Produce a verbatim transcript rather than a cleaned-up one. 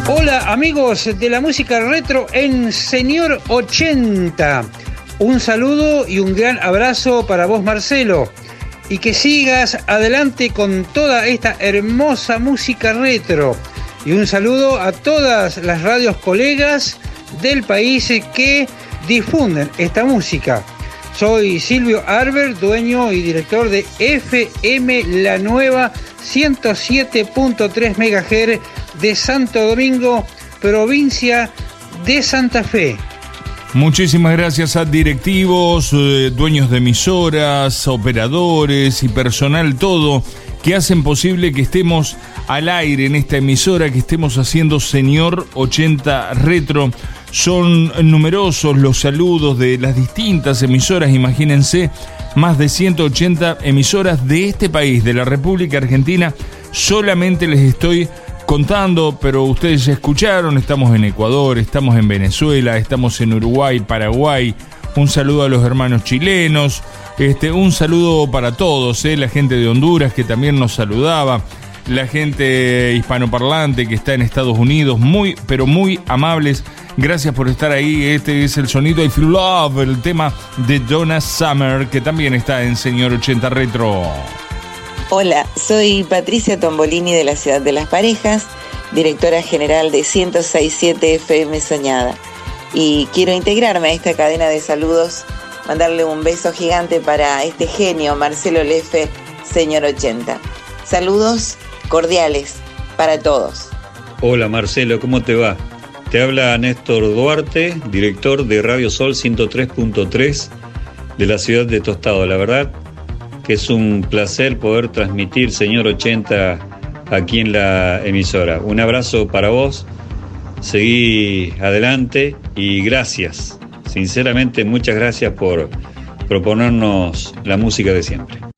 Hola amigos de la música retro en Señor ochenta. Un saludo y un gran abrazo para vos, Marcelo. Y que sigas adelante con toda esta hermosa música retro. Y un saludo a todas las radios colegas del país que difunden esta música. Soy Silvio Arber, dueño y director de F M La Nueva ciento siete punto tres megahertz de Santo Domingo, provincia de Santa Fe. Muchísimas gracias a directivos, eh, dueños de emisoras, operadores y personal todo que hacen posible que estemos al aire en esta emisora, que estemos haciendo Señor ochenta Retro. Son numerosos los saludos de las distintas emisoras, imagínense, más de ciento ochenta emisoras de este país, de la República Argentina. Solamente les estoy contando, pero ustedes ya escucharon, estamos en Ecuador, estamos en Venezuela, estamos en Uruguay, Paraguay. Un saludo a los hermanos chilenos, este, un saludo para todos, eh, la gente de Honduras que también nos saludaba, la gente hispanoparlante que está en Estados Unidos, muy, pero muy amables. Gracias por estar ahí. Este es el sonido I Feel Love, el tema de Donna Summer, que también está en Señor ochenta Retro. Hola, soy Patricia Tombolini de la Ciudad de las Parejas, directora general de ciento seis punto siete F M Soñada. Y quiero integrarme a esta cadena de saludos, mandarle un beso gigante para este genio, Marcelo Lefe, Señor ochenta. Saludos cordiales para todos. Hola Marcelo, ¿cómo te va? Te habla Néstor Duarte, director de Radio Sol ciento tres punto tres de la ciudad de Tostado. La verdad que es un placer poder transmitir Señor ochenta aquí en la emisora. Un abrazo para vos, seguí adelante y gracias. Sinceramente, muchas gracias por proponernos la música de siempre.